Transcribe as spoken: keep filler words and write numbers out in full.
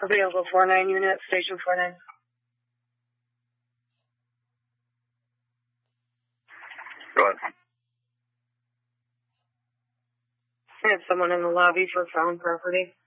Available four nine unit, station four nine. Go ahead. I have someone in the lobby for found property.